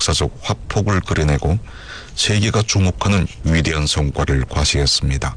역사적 화폭을 그려내고 세계가 주목하는 위대한 성과를 과시했습니다.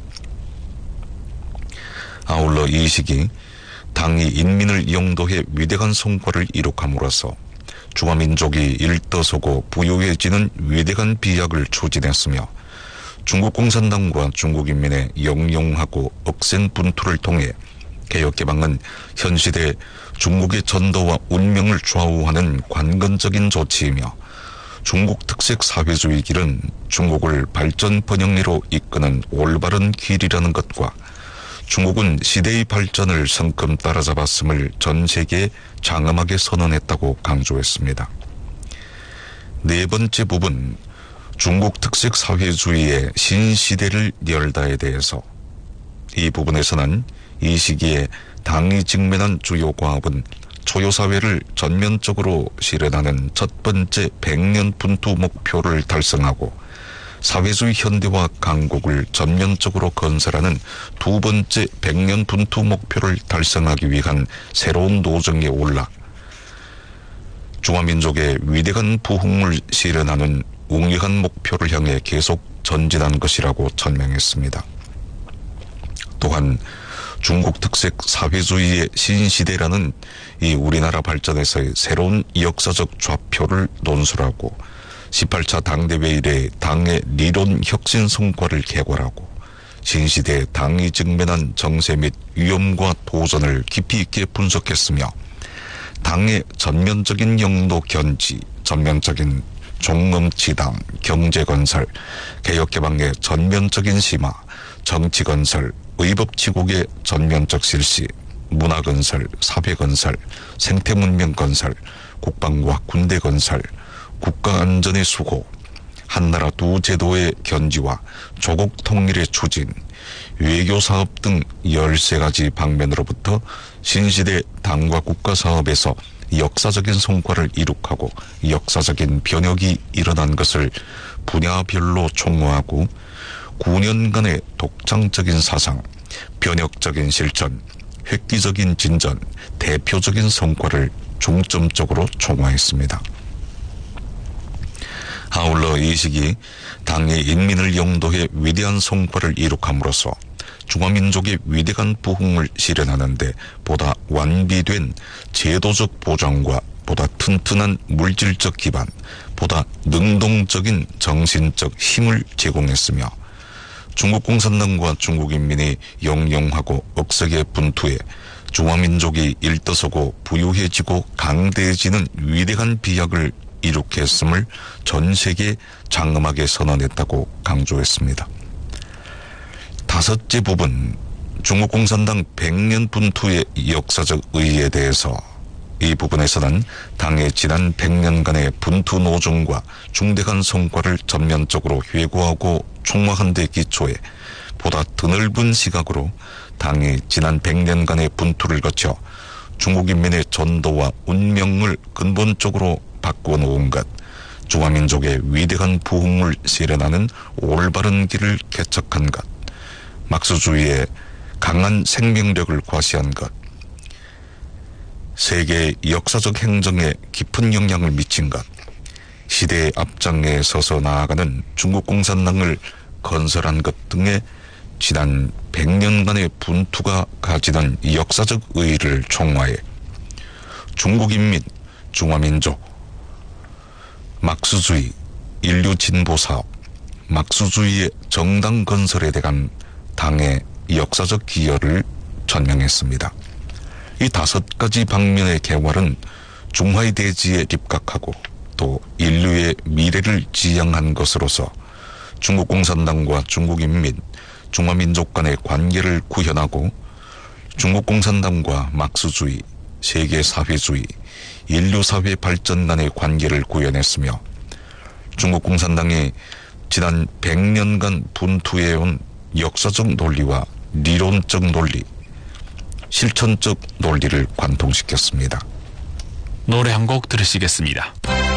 아울러 이 시기 당이 인민을 영도해 위대한 성과를 이룩함으로써 중화민족이 일떠서고 부유해지는 위대한 비약을 추진했으며 중국 공산당과 중국인민의 영용하고 억센 분투를 통해 개혁개방은 현시대 중국의 전도와 운명을 좌우하는 관건적인 조치이며 중국 특색 사회주의 길은 중국을 발전 번영리로 이끄는 올바른 길이라는 것과 중국은 시대의 발전을 성큼 따라잡았음을 전 세계에 장엄하게 선언했다고 강조했습니다. 네 번째 부분, 중국 특색 사회주의의 신시대를 열다에 대해서 이 부분에서는 이 시기에 당이 직면한 주요 과업은 초요사회를 전면적으로 실현하는 첫 번째 100년 분투 목표를 달성하고 사회주의 현대화 강국을 전면적으로 건설하는 두 번째 100년 분투 목표를 달성하기 위한 새로운 도정에 올라 중화민족의 위대한 부흥을 실현하는 웅리한 목표를 향해 계속 전진한 것이라고 천명했습니다. 또한 중국 특색 사회주의의 신시대라는 이 우리나라 발전에서의 새로운 역사적 좌표를 논술하고 18차 당대회 이래 당의 리론 혁신 성과를 개괄하고 신시대 당이 직면한 정세 및 위험과 도전을 깊이 있게 분석했으며 당의 전면적인 영도 견지, 전면적인 종엄지당, 경제건설, 개혁개방의 전면적인 심화, 정치건설, 의법치국의 전면적 실시, 문화건설, 사회건설, 생태문명건설, 국방과 군대건설, 국가안전의 수호, 한나라 두 제도의 견지와 조국 통일의 추진, 외교사업 등 13가지 방면으로부터 신시대 당과 국가사업에서 역사적인 성과를 이룩하고 역사적인 변혁이 일어난 것을 분야별로 총화하고 9년간의 독창적인 사상, 변혁적인 실천, 획기적인 진전, 대표적인 성과를 중점적으로 총화했습니다. 아울러 이 시기 당의 인민을 영도해 위대한 성과를 이룩함으로써 중화민족의 위대한 부흥을 실현하는 데 보다 완비된 제도적 보장과 보다 튼튼한 물질적 기반, 보다 능동적인 정신적 힘을 제공했으며 중국 공산당과 중국인민이 영영하고 억세게 분투해 중화민족이 일떠서고 부유해지고 강대해지는 위대한 비약을 이룩했음을 전 세계에 장엄하게 선언했다고 강조했습니다. 다섯째 부분, 중국 공산당 100년 분투의 역사적 의의에 대해서 이 부분에서는 당의 지난 100년간의 분투 노정과 중대한 성과를 전면적으로 회고하고 총화한 데 기초해 보다 드넓은 시각으로 당이 지난 100년간의 분투를 거쳐 중국인민의 전도와 운명을 근본적으로 바꿔놓은 것, 중화민족의 위대한 부흥을 실현하는 올바른 길을 개척한 것, 막스주의의 강한 생명력을 과시한 것, 세계의 역사적 행정에 깊은 영향을 미친 것, 시대의 앞장에 서서 나아가는 중국 공산당을 건설한 것 등의 지난 100년간의 분투가 가지던 역사적 의의를 총화해 중국인민, 중화민족, 막스주의, 인류 진보 사업, 막스주의의 정당 건설에 대한 당의 역사적 기여를 전명했습니다. 이 5가지 방면의 개괄은 중화의 대지에 입각하고 또 인류의 미래를 지향한 것으로서 중국 공산당과 중국인민, 중화민족 간의 관계를 구현하고 중국 공산당과 막스주의, 세계사회주의, 인류사회 발전 간의 관계를 구현했으며 중국 공산당이 지난 100년간 분투해온 역사적 논리와 리론적 논리, 실천적 논리를 관통시켰습니다. 노래 한 곡 들으시겠습니다.